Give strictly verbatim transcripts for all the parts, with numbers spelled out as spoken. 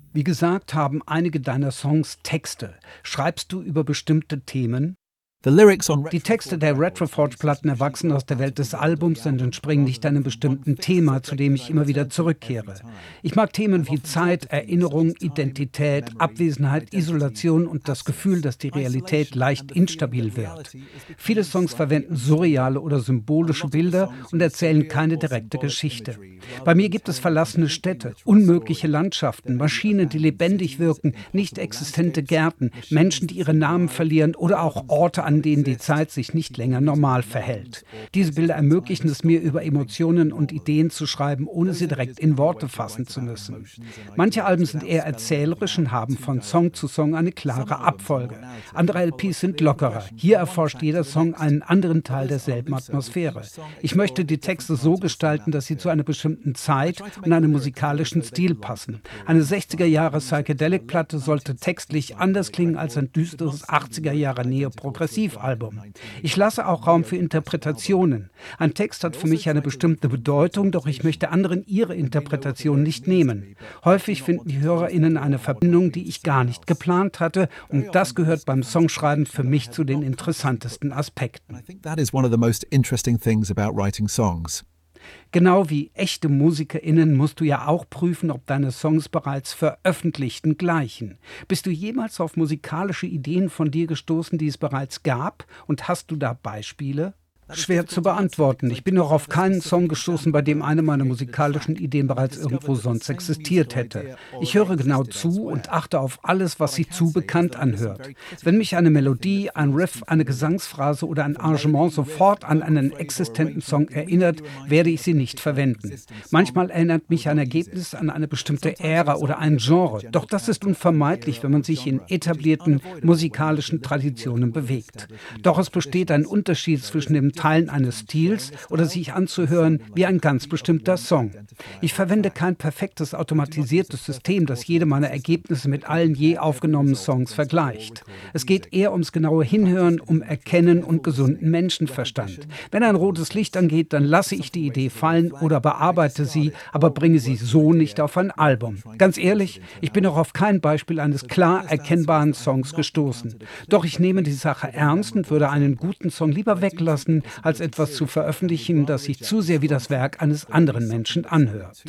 Wie gesagt, haben einige deiner Songs Texte. Schreibst du über bestimmte Themen? Die Texte der Retroforge-Platten erwachsen aus der Welt des Albums und entspringen nicht einem bestimmten Thema, zu dem ich immer wieder zurückkehre. Ich mag Themen wie Zeit, Erinnerung, Identität, Abwesenheit, Isolation und das Gefühl, dass die Realität leicht instabil wird. Viele Songs verwenden surreale oder symbolische Bilder und erzählen keine direkte Geschichte. Bei mir gibt es verlassene Städte, unmögliche Landschaften, Maschinen, die lebendig wirken, nicht existente Gärten, Menschen, die ihre Namen verlieren oder auch Orte, an denen die Zeit sich nicht länger normal verhält. Diese Bilder ermöglichen es mir, über Emotionen und Ideen zu schreiben, ohne sie direkt in Worte fassen zu müssen. Manche Alben sind eher erzählerisch und haben von Song zu Song eine klare Abfolge. Andere L Ps sind lockerer. Hier erforscht jeder Song einen anderen Teil derselben Atmosphäre. Ich möchte die Texte so gestalten, dass sie zu einer bestimmten Zeit und einem musikalischen Stil passen. Eine sechziger Jahre Psychedelic-Platte sollte textlich anders klingen als ein düsteres achtziger Jahre Neo-Progressiv Album. Ich lasse auch Raum für Interpretationen. Ein Text hat für mich eine bestimmte Bedeutung, doch ich möchte anderen ihre Interpretation nicht nehmen. Häufig finden die HörerInnen eine Verbindung, die ich gar nicht geplant hatte, und das gehört beim Songschreiben für mich zu den interessantesten Aspekten. Genau wie echte MusikerInnen musst du ja auch prüfen, ob deine Songs bereits veröffentlichten gleichen. Bist du jemals auf musikalische Ideen von dir gestoßen, die es bereits gab? Und hast du da Beispiele? Schwer zu beantworten. Ich bin noch auf keinen Song gestoßen, bei dem eine meiner musikalischen Ideen bereits irgendwo sonst existiert hätte. Ich höre genau zu und achte auf alles, was sich zu bekannt anhört. Wenn mich eine Melodie, ein Riff, eine Gesangsphrase oder ein Arrangement sofort an einen existenten Song erinnert, werde ich sie nicht verwenden. Manchmal erinnert mich ein Ergebnis an eine bestimmte Ära oder ein Genre. Doch das ist unvermeidlich, wenn man sich in etablierten musikalischen Traditionen bewegt. Doch es besteht ein Unterschied zwischen dem Teilen eines Stils oder sich anzuhören wie ein ganz bestimmter Song. Ich verwende kein perfektes automatisiertes System, das jede meiner Ergebnisse mit allen je aufgenommenen Songs vergleicht. Es geht eher ums genaue Hinhören, um Erkennen und gesunden Menschenverstand. Wenn ein rotes Licht angeht, dann lasse ich die Idee fallen oder bearbeite sie, aber bringe sie so nicht auf ein Album. Ganz ehrlich, ich bin noch auf kein Beispiel eines klar erkennbaren Songs gestoßen. Doch ich nehme die Sache ernst und würde einen guten Song lieber weglassen, als etwas zu veröffentlichen, das sich zu sehr wie das Werk eines anderen Menschen anhört.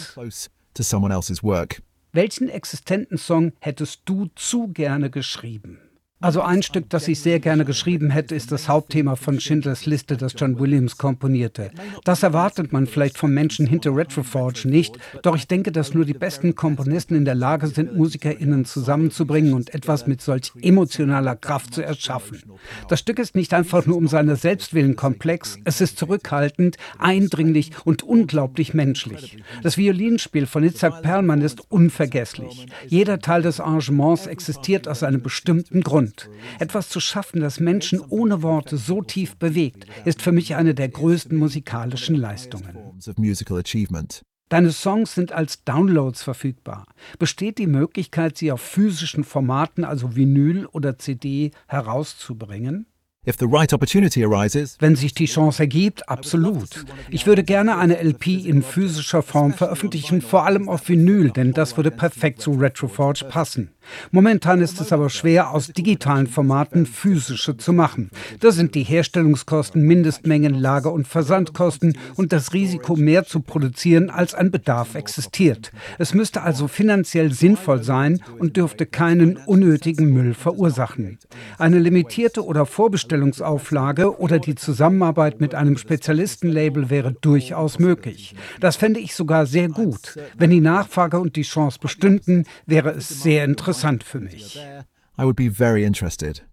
Welchen existenten Song hättest du zu gerne geschrieben? Also ein Stück, das ich sehr gerne geschrieben hätte, ist das Hauptthema von Schindlers Liste, das John Williams komponierte. Das erwartet man vielleicht vom Menschen hinter Retroforge nicht, doch ich denke, dass nur die besten Komponisten in der Lage sind, MusikerInnen zusammenzubringen und etwas mit solch emotionaler Kraft zu erschaffen. Das Stück ist nicht einfach nur um seiner selbst willen komplex, es ist zurückhaltend, eindringlich und unglaublich menschlich. Das Violinspiel von Itzhak Perlman ist unvergesslich. Jeder Teil des Arrangements existiert aus einem bestimmten Grund. Etwas zu schaffen, das Menschen ohne Worte so tief bewegt, ist für mich eine der größten musikalischen Leistungen. Deine Songs sind als Downloads verfügbar. Besteht die Möglichkeit, sie auf physischen Formaten, also Vinyl oder C D, herauszubringen? If the right opportunity arises, Wenn sich die Chance ergibt, absolut. Ich würde gerne eine L P in physischer Form veröffentlichen, vor allem auf Vinyl, denn das würde perfekt zu Retroforge passen. Momentan ist es aber schwer, aus digitalen Formaten physische zu machen. Da sind die Herstellungskosten, Mindestmengen, Lager- und Versandkosten und das Risiko, mehr zu produzieren, als ein Bedarf existiert. Es müsste also finanziell sinnvoll sein und dürfte keinen unnötigen Müll verursachen. Eine limitierte oder Vorbestellungsauflage oder die Zusammenarbeit mit einem Spezialistenlabel wäre durchaus möglich. Das fände ich sogar sehr gut. Wenn die Nachfrage und die Chance bestünden, wäre es sehr interessant für mich. I would be very interested.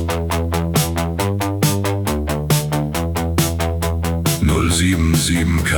null sieben sieben K